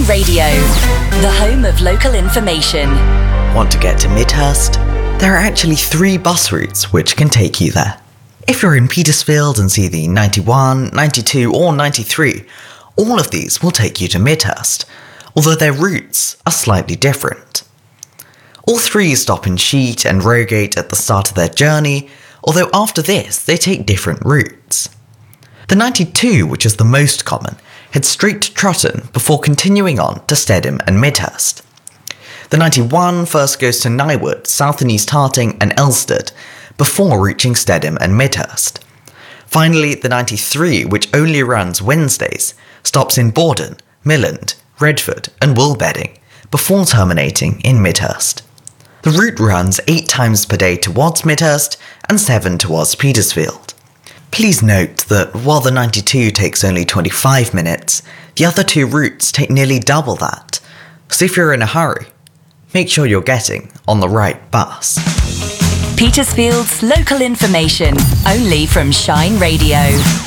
Radio, the home of local information. Want to get to Midhurst? There are actually 3 bus routes which can take you there. If you're in Petersfield and see the 91, 92 or 93, all of these will take you to Midhurst, although their routes are slightly different. All 3 stop in Sheet and Rogate at the start of their journey, although after this they take different routes. The 92, which is the most common, heads straight to Trotton before continuing on to Stedham and Midhurst. The 91 first goes to Nywood, South and East Harting and Elstead, before reaching Stedham and Midhurst. Finally, the 93, which only runs Wednesdays, stops in Borden, Milland, Redford and Woolbedding, before terminating in Midhurst. The route runs 8 times per day towards Midhurst and 7 towards Petersfield. Please note that while the 92 takes only 25 minutes, the other 2 routes take nearly double that. So if you're in a hurry, make sure you're getting on the right bus. Petersfield's local information, only from Shine Radio.